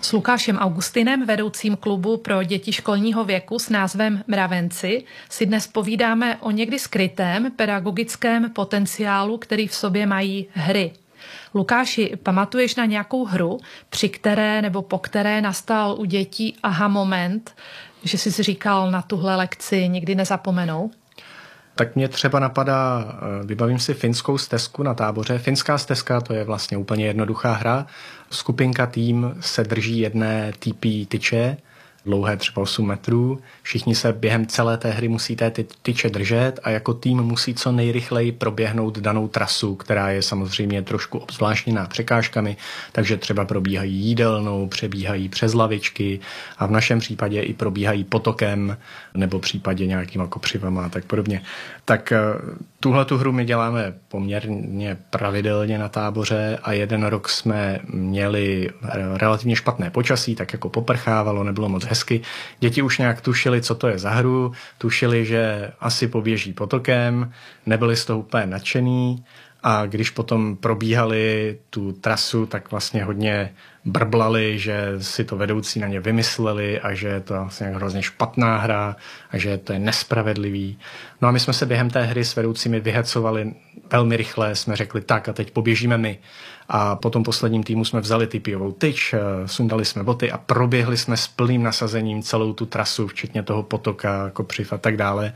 S Lukášem Augustinem, vedoucím klubu pro děti školního věku s názvem Mravenci, si dnes povídáme o někdy skrytém pedagogickém potenciálu, který v sobě mají hry. Lukáši, pamatuješ na nějakou hru, při které nebo po které nastal u dětí aha moment, že jsi si říkal, na tuhle lekci nikdy nezapomenou? Tak mě třeba napadá, vybavím si finskou stezku na táboře. Finská stezka, to je vlastně úplně jednoduchá hra. Skupinka, tým se drží jedné TP tyče, dlouhé třeba 8 metrů. Všichni se během celé té hry musí té tyče držet a jako tým musí co nejrychleji proběhnout danou trasu, která je samozřejmě trošku obzvláštněná překážkami, takže třeba probíhají jídelnou, přebíhají přes lavičky a v našem případě i probíhají potokem nebo v případě nějakým kopřivama a tak podobně. Tak tuhletu hru my děláme poměrně pravidelně na táboře a jeden rok jsme měli relativně špatné počasí, tak jako poprchávalo, nebylo moc hezky. Děti už nějak tušili, co to je za hru, tušili, že asi poběží potokem, nebyli z toho úplně nadšený a když potom probíhali tu trasu, tak vlastně hodně brblali, že si to vedoucí na ně vymysleli a že je to vlastně hrozně špatná hra a že to je nespravedlivý. No a my jsme se během té hry s vedoucími vyhecovali velmi rychle, jsme řekli tak a teď poběžíme my. A po tom posledním týmu jsme vzali typiovou tyč, sundali jsme boty a proběhli jsme s plným nasazením celou tu trasu, včetně toho potoka, kopřiv a tak dále.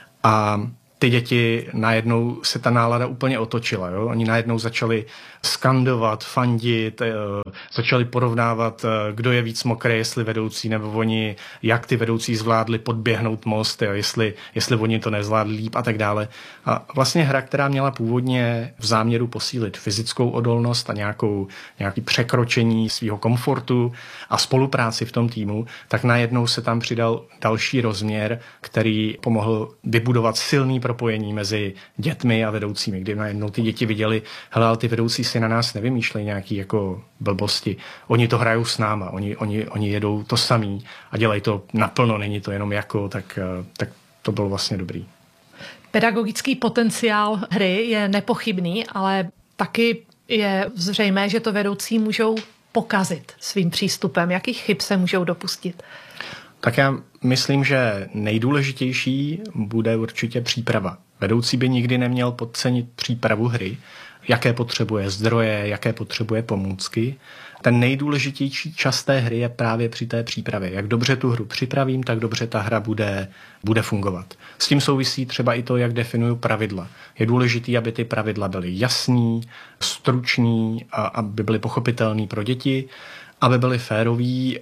A ty děti najednou se ta nálada úplně otočila. Jo? Oni najednou začali skandovat, fandit, začali porovnávat, kdo je víc mokrý, jestli vedoucí nebo oni, jak ty vedoucí zvládli podběhnout most, jo? Jestli oni to nezvládli líp a tak dále. A vlastně hra, která měla původně v záměru posílit fyzickou odolnost a nějaký překročení svého komfortu a spolupráci v tom týmu, tak najednou se tam přidal další rozměr, který pomohl vybudovat silný propojení mezi dětmi a vedoucími, kdy najednou ty děti viděli, hele, ale ty vedoucí si na nás nevymýšlejí nějaký jako blbosti. Oni to hrajou s náma, oni jedou to samý a dělají to naplno, není to jenom jako, tak to bylo vlastně dobrý. Pedagogický potenciál hry je nepochybný, ale taky je zřejmé, že to vedoucí můžou pokazit svým přístupem. Jakých chyb se můžou dopustit? Tak já myslím, že nejdůležitější bude určitě příprava. Vedoucí by nikdy neměl podcenit přípravu hry, jaké potřebuje zdroje, jaké potřebuje pomůcky. Ten nejdůležitější čas té hry je právě při té přípravě. Jak dobře tu hru připravím, tak dobře ta hra bude fungovat. S tím souvisí třeba i to, jak definuju pravidla. Je důležité, aby ty pravidla byly jasný, stručný a aby byly pochopitelný pro děti, aby byly férový,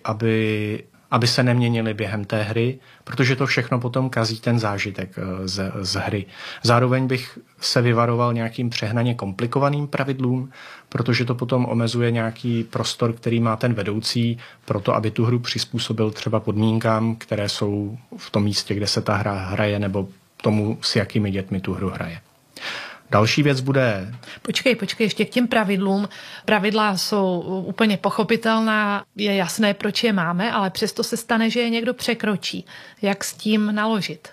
aby se neměnily během té hry, protože to všechno potom kazí ten zážitek z hry. Zároveň bych se vyvaroval nějakým přehnaně komplikovaným pravidlům, protože to potom omezuje nějaký prostor, který má ten vedoucí, proto aby tu hru přizpůsobil třeba podmínkám, které jsou v tom místě, kde se ta hra hraje, nebo tomu, s jakými dětmi tu hru hraje. Další věc bude... Počkej, ještě k těm pravidlům. Pravidla jsou úplně pochopitelná, je jasné, proč je máme, ale přesto se stane, že je někdo překročí. Jak s tím naložit?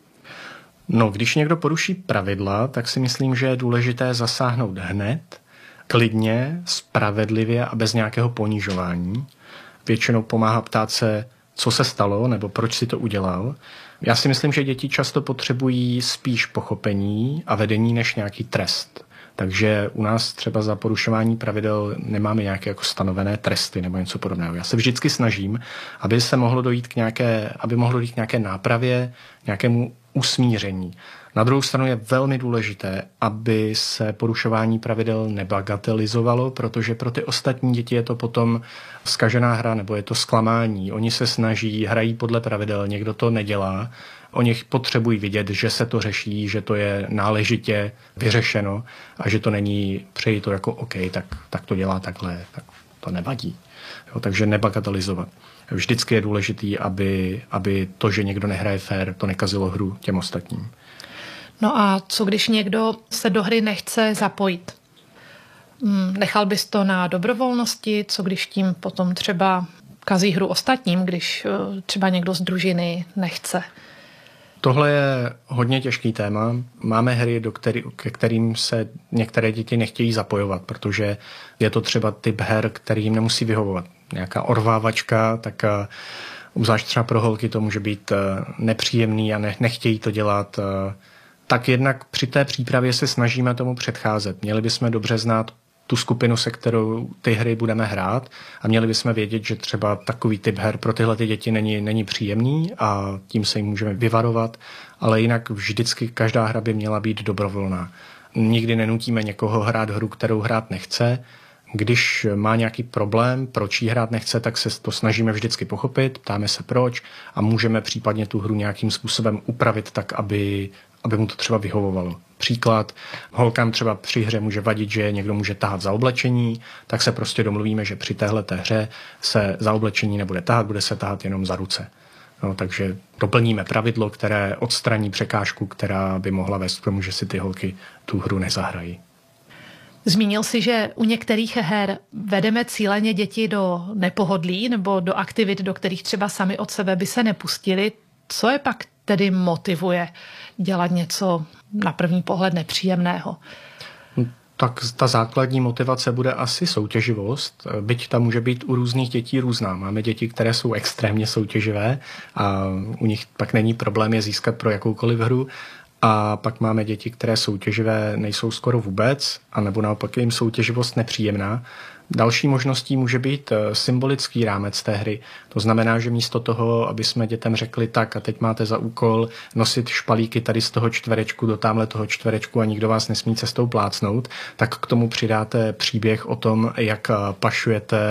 No, když někdo poruší pravidla, tak si myslím, že je důležité zasáhnout hned, klidně, spravedlivě a bez nějakého ponižování. Většinou pomáhá ptát se, co se stalo, nebo proč si to udělal. Já si myslím, že děti často potřebují spíš pochopení a vedení než nějaký trest. Takže u nás třeba za porušování pravidel nemáme nějaké jako stanovené tresty nebo něco podobného. Já se vždycky snažím, aby mohlo dojít k nějaké nápravě, nějakému usmíření. Na druhou stranu je velmi důležité, aby se porušování pravidel nebagatelizovalo, protože pro ty ostatní děti je to potom zkažená hra nebo je to zklamání. Oni se snaží, hrají podle pravidel, někdo to nedělá. Oni potřebují vidět, že se to řeší, že to je náležitě vyřešeno a že to není přeji to jako OK, tak to dělá takhle, tak to nevadí. Jo, takže nebagatelizovat. Vždycky je důležitý, aby to, že někdo nehraje fair, to nekazilo hru těm ostatním. No a co když někdo se do hry nechce zapojit? Nechal bys to na dobrovolnosti? Co když tím potom třeba kazí hru ostatním, když třeba někdo z družiny nechce? Tohle je hodně těžký téma. Máme hry, ke kterým se některé děti nechtějí zapojovat, protože je to třeba typ her, který jim nemusí vyhovovat. nějaká orvávačka, tak obzvlášť třeba pro holky to může být nepříjemný a nechtějí to dělat. Tak jednak při té přípravě se snažíme tomu předcházet. Měli bychom dobře znát tu skupinu, se kterou ty hry budeme hrát a měli bychom vědět, že třeba takový typ her pro tyhle ty děti není příjemný a tím se jim můžeme vyvarovat, ale jinak vždycky každá hra by měla být dobrovolná. Nikdy nenutíme někoho hrát hru, kterou hrát nechce. Když má nějaký problém, proč jí hrát nechce, tak se to snažíme vždycky pochopit, ptáme se proč a můžeme případně tu hru nějakým způsobem upravit tak, aby mu to třeba vyhovovalo. Příklad, holkám třeba při hře může vadit, že někdo může tahat za oblečení, tak se prostě domluvíme, že při téhleté hře se za oblečení nebude tahat, bude se tahat jenom za ruce. No, takže doplníme pravidlo, které odstraní překážku, která by mohla vést k tomu, že si ty holky tu hru nezahrají. Zmínil jsi, že u některých her vedeme cíleně děti do nepohodlí nebo do aktivit, do kterých třeba sami od sebe by se nepustili. Co je pak tedy motivuje dělat něco na první pohled nepříjemného? Tak ta základní motivace bude asi soutěživost, byť ta může být u různých dětí různá. Máme děti, které jsou extrémně soutěživé a u nich pak není problém je získat pro jakoukoliv hru. A pak máme děti, které soutěživé nejsou skoro vůbec, anebo naopak je jim soutěživost nepříjemná. Další možností může být symbolický rámec té hry. To znamená, že místo toho, aby jsme dětem řekli tak a teď máte za úkol nosit špalíky tady z toho čtverečku do tamhle toho čtverečku a nikdo vás nesmí cestou plácnout, tak k tomu přidáte příběh o tom, jak pašujete